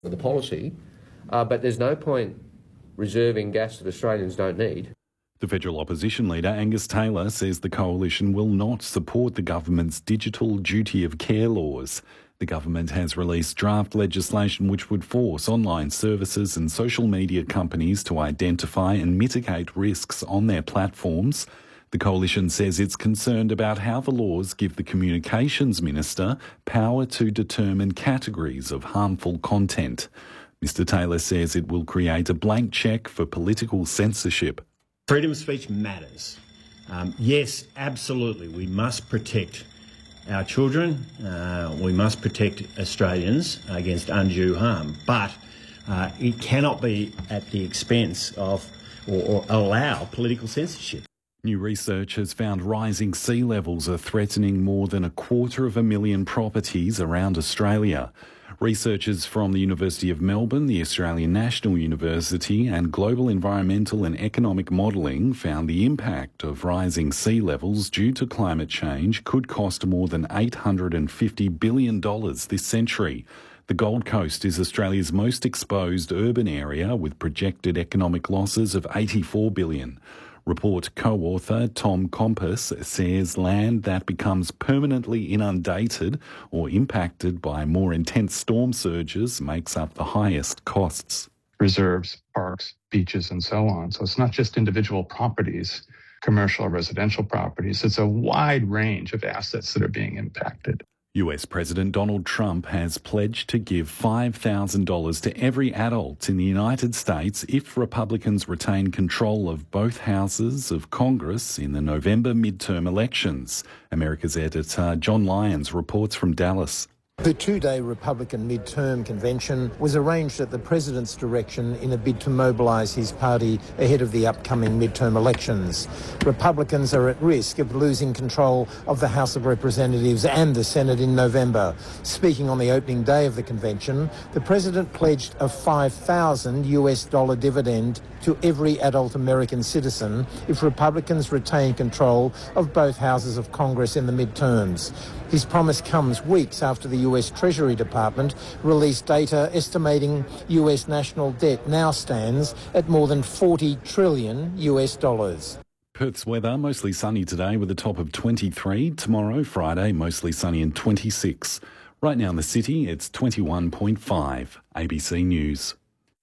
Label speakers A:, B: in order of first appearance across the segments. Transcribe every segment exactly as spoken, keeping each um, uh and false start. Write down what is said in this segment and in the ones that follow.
A: the policy, uh, but there's no point reserving gas that Australians don't need.
B: The federal opposition leader, Angus Taylor, says the coalition will not support the government's digital duty of care laws. The government has released draft legislation which would force online services and social media companies to identify and mitigate risks on their platforms. The coalition says it's concerned about how the laws give the Communications Minister power to determine categories of harmful content. Mister Taylor says it will create a blank cheque for political censorship.
C: Freedom of speech matters. Um, yes, absolutely, we must protect our children, uh, we must protect Australians against undue harm, but uh, it cannot be at the expense of or, or allow political censorship.
B: New research has found rising sea levels are threatening more than a quarter of a million properties around Australia. Researchers from the University of Melbourne, the Australian National University and Global Environmental and Economic Modelling found the impact of rising sea levels due to climate change could cost more than eight hundred fifty billion dollars this century. The Gold Coast is Australia's most exposed urban area with projected economic losses of eighty-four billion dollars. Report co-author Tom Compass says land that becomes permanently inundated or impacted by more intense storm surges makes up the highest costs.
D: Reserves, parks, beaches, and so on. So it's not just individual properties, commercial or residential properties. It's a wide range of assets that are being impacted.
B: U S President Donald Trump has pledged to give five thousand dollars to every adult in the United States if Republicans retain control of both houses of Congress in the November midterm elections. America's editor John Lyons reports from Dallas.
E: The two-day Republican midterm convention was arranged at the president's direction in a bid to mobilise his party ahead of the upcoming midterm elections. Republicans are at risk of losing control of the House of Representatives and the Senate in November. Speaking on the opening day of the convention, the president pledged a five thousand US dollar dividend to every adult American citizen if Republicans retain control of both houses of Congress in the midterms. His promise comes weeks after the U S Treasury Department released data estimating U S national debt now stands at more than forty trillion US dollars.
B: Perth's weather, mostly sunny today with a top of twenty-three. Tomorrow, Friday, mostly sunny and twenty-six. Right now in the city, it's twenty-one point five. A B C News.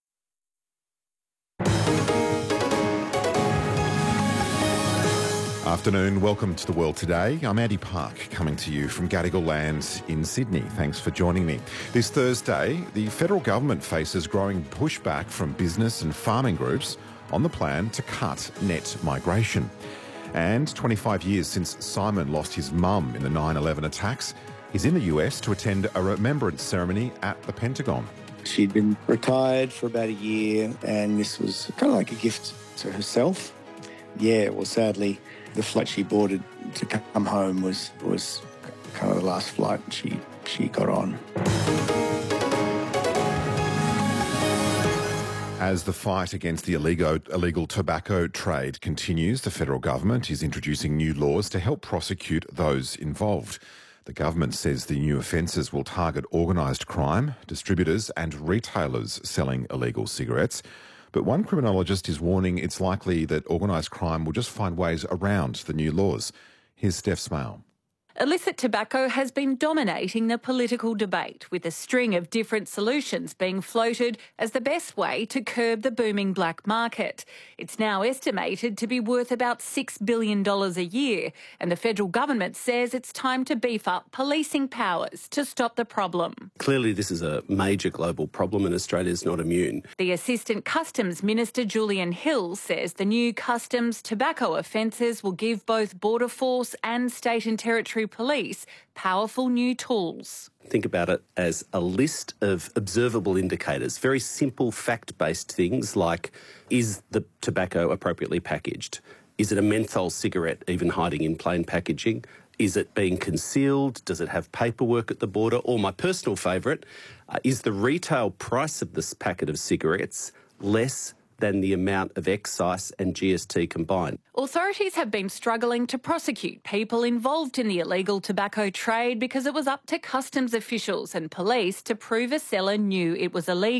F: Afternoon, welcome to The World Today. I'm Andy Park, coming to you from Gadigal Land in Sydney. Thanks for joining me. This Thursday, the federal government faces growing pushback from business and farming groups on the plan to cut net migration. And twenty-five years since Simon lost his mum in the nine eleven attacks, he's in the U S to attend a remembrance ceremony at the Pentagon.
G: She'd been retired for about a year, and this was kind of like a gift to herself. Yeah, well, sadly, the flight she boarded to come home was was kind of the last flight she she got on.
F: As the fight against the illegal, illegal tobacco trade continues, the federal government is introducing new laws to help prosecute those involved. The government says the new offences will target organised crime, distributors and retailers selling illegal cigarettes. But one criminologist is warning it's likely that organised crime will just find ways around the new laws. Here's Steph Smale.
H: Illicit tobacco has been dominating the political debate, with a string of different solutions being floated as the best way to curb the booming black market. It's now estimated to be worth about six billion dollars a year, and the federal government says it's time to beef up policing powers to stop the problem.
I: Clearly this is a major global problem and Australia's not immune.
H: The Assistant Customs Minister Julian Hill says the new customs tobacco offences will give both Border Force and state and territory police powerful new tools.
I: Think about it as a list of observable indicators, very simple fact-based things like, is the tobacco appropriately packaged? Is it a menthol cigarette even hiding in plain packaging? Is it being concealed? Does it have paperwork at the border? Or my personal favourite, uh, is the retail price of this packet of cigarettes less than the amount of excise and G S T combined.
H: Authorities have been struggling to prosecute people involved in the illegal tobacco trade because it was up to customs officials and police to prove a seller knew it was illegal.